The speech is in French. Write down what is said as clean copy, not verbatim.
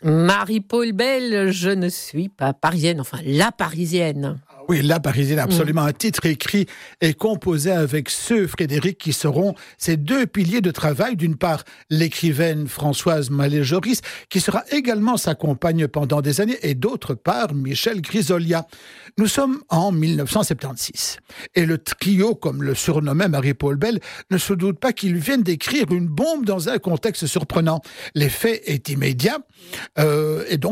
Marie-Paul Bell, je ne suis pas parisienne, enfin la parisienne. Oui, La Parisienne, absolument. Un titre écrit et composé avec ceux, Frédéric, qui seront ces deux piliers de travail. D'une part, l'écrivaine Françoise Mallet-Joris, qui sera également sa compagne pendant des années, et d'autre part, Michel Grisolia. Nous sommes en 1976. Et le trio, comme le surnommait Marie-Paul Bell, ne se doute pas qu'ils viennent d'écrire une bombe dans un contexte surprenant. L'effet est immédiat, et donc